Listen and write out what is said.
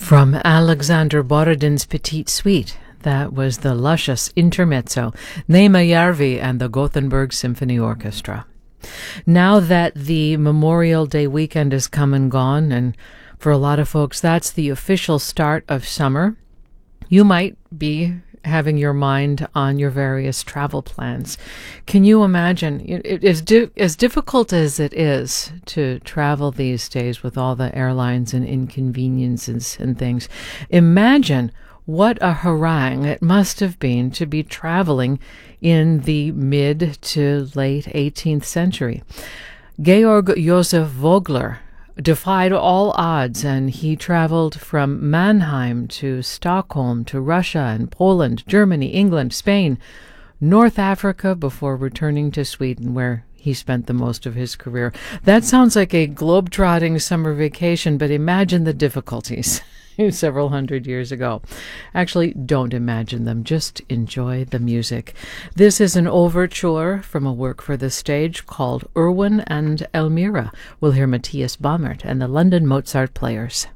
From Alexander Borodin's Petite Suite, that was the luscious intermezzo, Nema Järvi and the Gothenburg Symphony Orchestra. Now that the Memorial Day weekend has come and gone, and for a lot of folks that's the official start of summer, you might be having your mind on your various travel plans. Can you imagine, as difficult as it is to travel these days with all the airlines and inconveniences and things, imagine what a harangue it must have been to be traveling in the mid to late 18th century. Georg Josef Vogler defied all odds, and he traveled from Mannheim to Stockholm to Russia and Poland, Germany, England, Spain, North Africa, before returning to Sweden, where he spent the most of his career. That sounds like a globe-trotting summer vacation, but imagine the difficulties several hundred years ago. Actually, don't imagine them. Just enjoy the music. This is an overture from a work for the stage called Erwin and Elmira. We'll hear Matthias Baumert and the London Mozart Players.